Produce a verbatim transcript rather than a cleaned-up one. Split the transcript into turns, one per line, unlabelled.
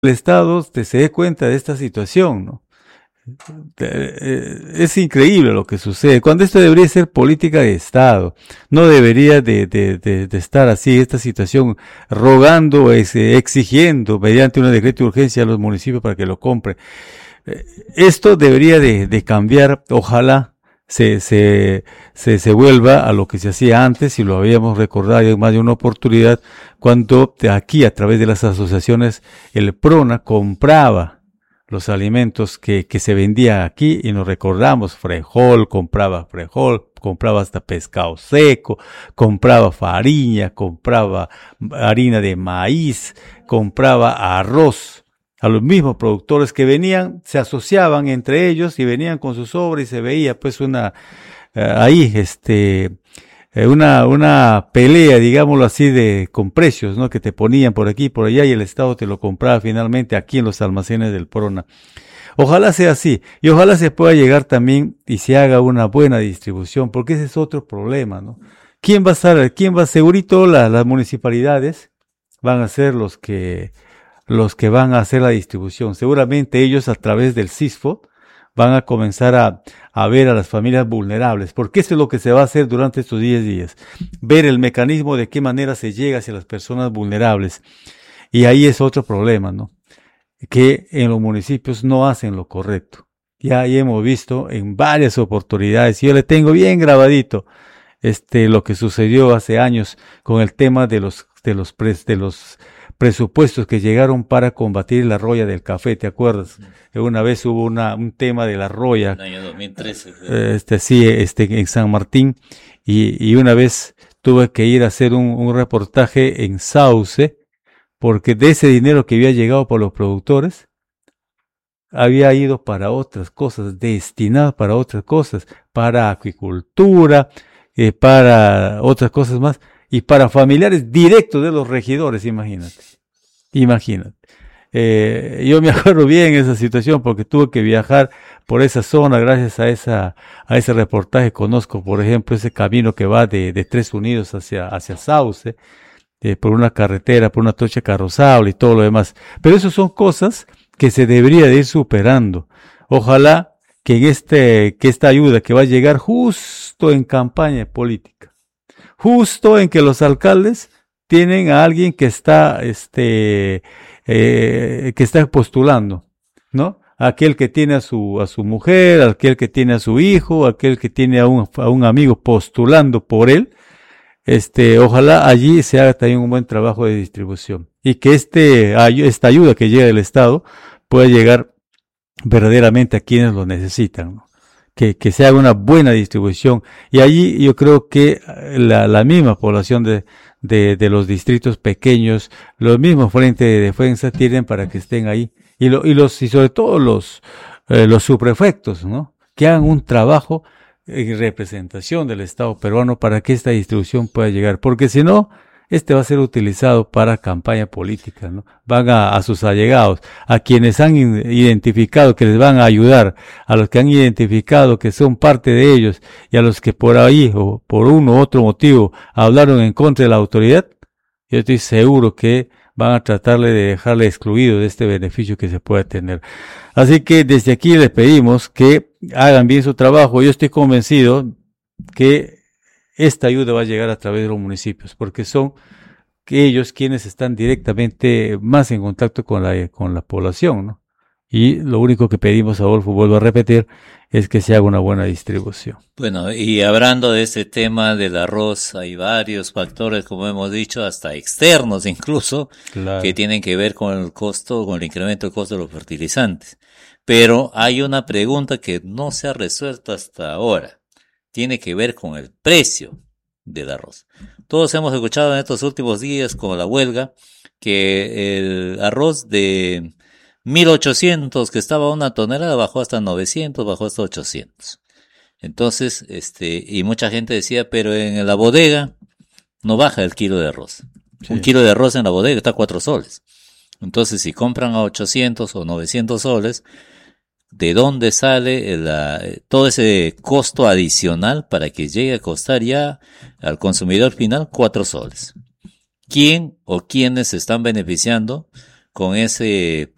el Estado te se dé cuenta de esta situación, ¿no? Es increíble lo que sucede, cuando esto debería ser política de Estado, no debería de, de, de, de estar así, esta situación, rogando, exigiendo mediante un decreto de urgencia a los municipios para que lo compren. Esto debería de, de cambiar, ojalá se, se, se, se vuelva a lo que se hacía antes, y lo habíamos recordado en más de una oportunidad, cuando aquí a través de las asociaciones el PRONA compraba los alimentos que, que se vendían aquí, y nos recordamos, frijol, compraba frijol, compraba hasta pescado seco, compraba farina, compraba harina de maíz, compraba arroz. A los mismos productores que venían, se asociaban entre ellos y venían con sus obras, y se veía pues una, eh, ahí, este, eh, una, una pelea, digámoslo así, de, con precios, ¿no? Que te ponían por aquí y por allá, y el Estado te lo compraba finalmente aquí en los almacenes del PRONA. Ojalá sea así, y ojalá se pueda llegar también y se haga una buena distribución, porque ese es otro problema, ¿no? ¿Quién va a estar, quién va, segurito la, las municipalidades van a ser los que, los que van a hacer la distribución. Seguramente ellos, a través del CISFO, van a comenzar a, a ver a las familias vulnerables, porque eso es lo que se va a hacer durante estos diez días, ver el mecanismo de qué manera se llega hacia las personas vulnerables. Y ahí es otro problema, ¿no? Que en los municipios no hacen lo correcto. Ya ahí hemos visto en varias oportunidades, y yo le tengo bien grabadito este lo que sucedió hace años con el tema de los de los pres, de los presupuestos que llegaron para combatir la roya del café, ¿te acuerdas? Sí. Una vez hubo una, un tema de la roya. En el año dos mil trece. Sí. Este, sí, este, en San Martín, y, y una vez tuve que ir a hacer un, un reportaje en Sauce, porque de ese dinero que había llegado por los productores, había ido para otras cosas, destinado para otras cosas, para acuicultura, eh, para otras cosas más, y para familiares directos de los regidores, imagínate. Imagínate. Eh, yo me acuerdo bien esa situación porque tuve que viajar por esa zona gracias a esa a ese reportaje. Conozco, por ejemplo, ese camino que va de, de Tres Unidos hacia, hacia Sauce, eh, por una carretera, por una trocha carrozable y todo lo demás. Pero eso son cosas que se debería de ir superando. Ojalá que en este, que esta ayuda que va a llegar justo en campaña política, justo en que los alcaldes tienen a alguien que está, este, eh, que está postulando, ¿no? Aquel que tiene a su, a su mujer, aquel que tiene a su hijo, aquel que tiene a un, a un amigo postulando por él. Este, ojalá allí se haga también un buen trabajo de distribución, y que este, esta ayuda que llega del Estado pueda llegar verdaderamente a quienes lo necesitan, ¿no? Que, que se haga una buena distribución, y allí yo creo que la, la misma población de, de, de los distritos pequeños, los mismos frentes de defensa tienen para que estén ahí, y, lo, y los, y sobre todo los, eh, los subprefectos, ¿no? Que hagan un trabajo en representación del Estado peruano para que esta distribución pueda llegar, porque si no, este va a ser utilizado para campaña política, ¿no? Van a, a sus allegados, a quienes han identificado que les van a ayudar, a los que han identificado que son parte de ellos, y a los que por ahí o por uno u otro motivo hablaron en contra de la autoridad. Yo estoy seguro que van a tratarle de dejarle excluido de este beneficio que se puede tener. Así que desde aquí les pedimos que hagan bien su trabajo. Yo estoy convencido que esta ayuda va a llegar a través de los municipios, porque son ellos quienes están directamente más en contacto con la, con la población, ¿no? Y lo único que pedimos, Adolfo, vuelvo a repetir, es que se haga una buena distribución.
Bueno, y hablando de este tema del arroz, hay varios factores, como hemos dicho, hasta externos incluso, claro, que tienen que ver con el costo, con el incremento del costo de los fertilizantes. Pero hay una pregunta que no se ha resuelto hasta ahora. Tiene que ver con el precio del arroz. Todos hemos escuchado en estos últimos días con la huelga que el arroz de mil ochocientos que estaba a una tonelada bajó hasta novecientos, bajó hasta ochocientos. Entonces, este, y mucha gente decía, pero en la bodega no baja el kilo de arroz. Sí. Un kilo de arroz en la bodega está a cuatro soles. Entonces, si compran a ochocientos o novecientos soles, ¿de dónde sale la, todo ese costo adicional para que llegue a costar ya al consumidor final cuatro soles? ¿Quién o quiénes se están beneficiando con ese